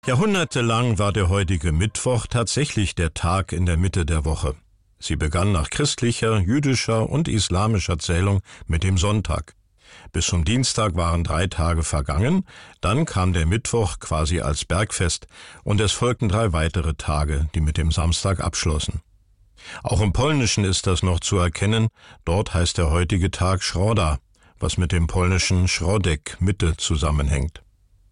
Jahrhundertelang war der heutige Mittwoch tatsächlich der Tag in der Mitte der Woche. Sie begann nach christlicher, jüdischer und islamischer Zählung mit dem Sonntag. Bis zum Dienstag waren 3 Tage vergangen, dann kam der Mittwoch quasi als Bergfest und es folgten 3 weitere Tage, die mit dem Samstag abschlossen. Auch im Polnischen ist das noch zu erkennen, dort heißt der heutige Tag Środa, was mit dem polnischen Środek, Mitte, zusammenhängt.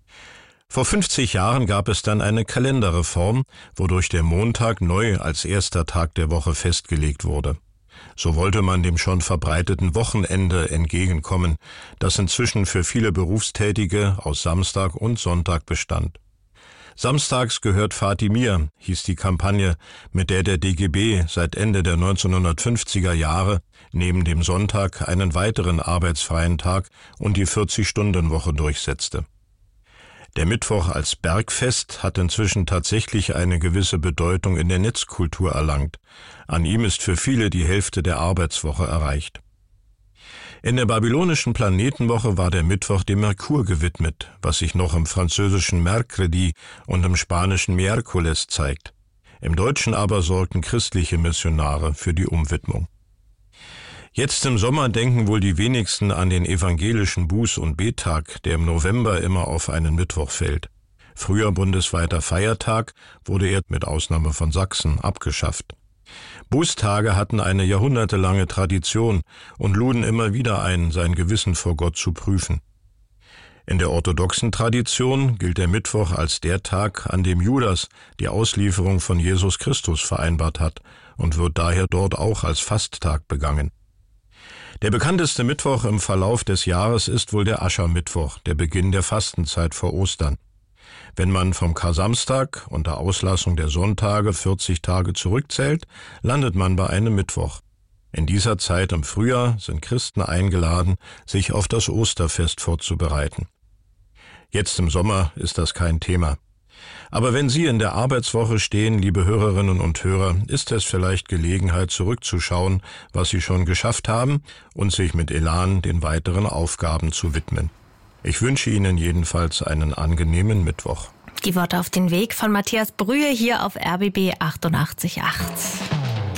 Vor 50 Jahren gab es dann eine Kalenderreform, wodurch der Montag neu als erster Tag der Woche festgelegt wurde. So wollte man dem schon verbreiteten Wochenende entgegenkommen, das inzwischen für viele Berufstätige aus Samstag und Sonntag bestand. Samstags gehört Fatimir, hieß die Kampagne, mit der der DGB seit Ende der 1950er Jahre neben dem Sonntag einen weiteren arbeitsfreien Tag und die 40-Stunden-Woche durchsetzte. Der Mittwoch als Bergfest hat inzwischen tatsächlich eine gewisse Bedeutung in der Netzkultur erlangt. An ihm ist für viele die Hälfte der Arbeitswoche erreicht. In der babylonischen Planetenwoche war der Mittwoch dem Merkur gewidmet, was sich noch im französischen Mercredi und im spanischen Miércoles zeigt. Im Deutschen aber sorgten christliche Missionare für die Umwidmung. Jetzt im Sommer denken wohl die wenigsten an den evangelischen Buß- und Bettag, der im November immer auf einen Mittwoch fällt. Früher bundesweiter Feiertag, wurde er mit Ausnahme von Sachsen abgeschafft. Bußtage hatten eine jahrhundertelange Tradition und luden immer wieder ein, sein Gewissen vor Gott zu prüfen. In der orthodoxen Tradition gilt der Mittwoch als der Tag, an dem Judas die Auslieferung von Jesus Christus vereinbart hat und wird daher dort auch als Fasttag begangen. Der bekannteste Mittwoch im Verlauf des Jahres ist wohl der Aschermittwoch, der Beginn der Fastenzeit vor Ostern. Wenn man vom Kar-Samstag unter Auslassung der Sonntage 40 Tage zurückzählt, landet man bei einem Mittwoch. In dieser Zeit im Frühjahr sind Christen eingeladen, sich auf das Osterfest vorzubereiten. Jetzt im Sommer ist das kein Thema. Aber wenn Sie in der Arbeitswoche stehen, liebe Hörerinnen und Hörer, ist es vielleicht Gelegenheit, zurückzuschauen, was Sie schon geschafft haben und sich mit Elan den weiteren Aufgaben zu widmen. Ich wünsche Ihnen jedenfalls einen angenehmen Mittwoch. Die Worte auf den Weg von Matthias Brühe hier auf RBB 88.8.